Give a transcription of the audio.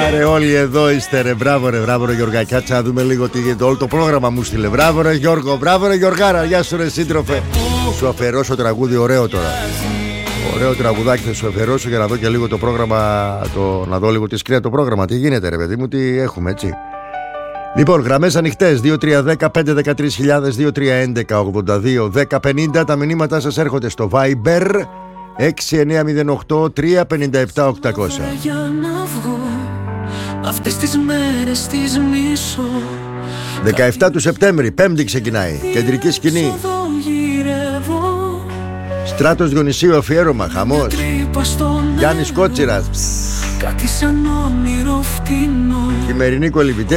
Άρε όλοι εδώ είστε ρε. Μπράβο ρε Γιώργα. Κάτσα να δούμε λίγο τι γίνεται. Όλο το πρόγραμμα μου στείλε. Μπράβο ρε Γιώργο. Μπράβο ρε Γιωργάρα. Γεια σου ρε σύντροφε. Σου αφιερώσω τραγούδι ωραίο τώρα. Ωραίο τραγουδάκι θα σου αφιερώσω για να δω και λίγο το πρόγραμμα. Να δω λίγο τη σκρίνια το πρόγραμμα. Τι γίνεται ρε παιδί μου, τι έχουμε έτσι. Λοιπόν, γραμμές ανοιχτές 2310-513.000, 2311-82-1050. Τα μηνύματά σας έρχονται στο Viber 6908-357-800. Αυτές τις μέρες τις μισώ. 17 του Σεπτέμβρη, Πέμπτη ξεκινάει. Κεντρική σκηνή. Στράτος Διονυσίου αφιέρωμα, χαμός. Γιάννης Κότσιρας. Κάτι σαν όνειρο φτηνό. Χειμερινή κολυμπητέ.